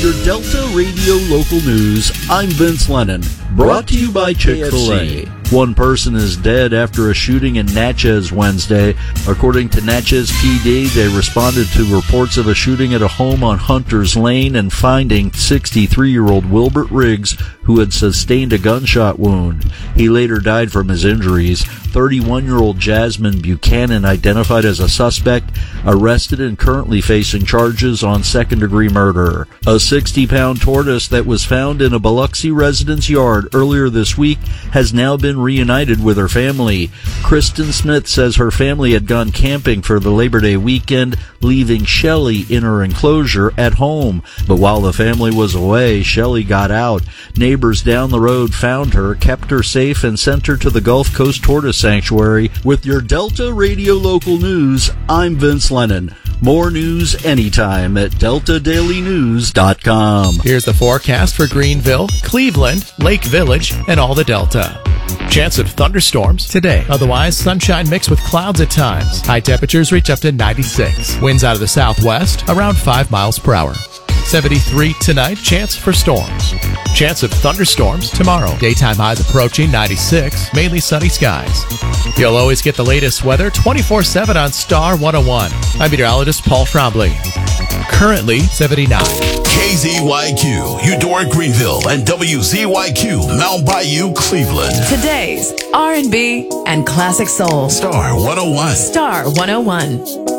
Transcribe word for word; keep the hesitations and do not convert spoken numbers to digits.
your Delta Radio Local News, I'm Vince Lennon. Brought to you by Chick-fil-A. One person is dead after a shooting in Natchez Wednesday. According to Natchez P D, they responded to reports of a shooting at a home on Hunter's Lane and finding sixty-three-year-old Wilbert Riggs, who had sustained a gunshot wound. He later died from his injuries. thirty-one-year-old Jasmine Buchanan, identified as a suspect, arrested and currently facing charges on second-degree murder. A sixty-pound tortoise that was found in a Biloxi resident's yard earlier this week has now been reunited with her family. Kristen Smith says her family had gone camping for the Labor Day weekend, leaving Shelly in her enclosure at home. But while the family was away, Shelly got out. Neighbors down the road found her, kept her safe, and sent her to the Gulf Coast Tortoise Sanctuary. With your Delta Radio Local News, I'm Vince Lennon. More news anytime at delta daily news dot com. Here's the forecast for Greenville, Cleveland, Lake Village, and all the Delta. Chance of thunderstorms today. Otherwise, sunshine mixed with clouds at times. High temperatures reach up to ninety-six. Winds out of the southwest around five miles per hour. seventy-three tonight. Chance for storms. Chance of thunderstorms tomorrow. Daytime highs approaching ninety-six. Mainly sunny skies. You'll always get the latest weather twenty-four seven on Star one oh one. I'm meteorologist Paul Frombley. Currently seventy-nine. K Z Y Q, Eudora Greenville, and W Z Y Q, Mount Bayou, Cleveland. Today's R and B and classic soul. Star one oh one. Star one oh one.